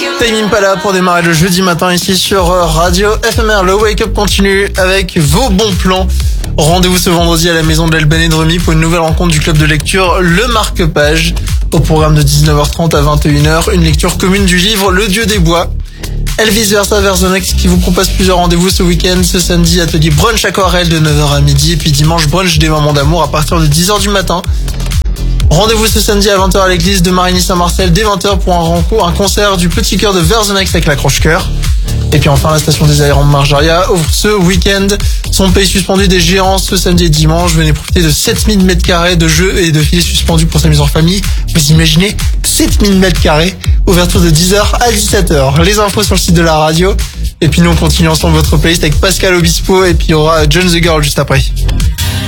Tame Impala pour démarrer le jeudi matin ici sur Radio FMR. Le Wake Up continue avec vos bons plans. Rendez-vous ce vendredi à la maison de l'Albanais de Remy pour une nouvelle rencontre du club de lecture Le Marque-Page. Au programme de 19h30 à 21h, une lecture commune du livre Le Dieu des Bois. Elvis Versa Verzonex qui vous propose plusieurs rendez-vous ce week-end. Ce samedi, atelier brunch aquarelle de 9h à midi. Et puis dimanche, brunch des moments d'amour à partir de 10h du matin. Rendez-vous ce samedi à 20h à l'église de Marigny-Saint-Marcel dès 20h pour un concert du Petit Cœur de Verzonex avec la Croche-Cœur. Et puis enfin, la station des aérants de Marjaria ouvre ce week-end son pays suspendu des géants ce samedi et dimanche. Venez profiter de 7000 m² de jeux et de filets suspendus pour s'amuser en famille. Vous imaginez 7000 m², ouverture de 10h à 17h. Les infos sur le site de la radio. Et puis nous on continue ensemble votre playlist avec Pascal Obispo et puis il y aura John the Girl juste après.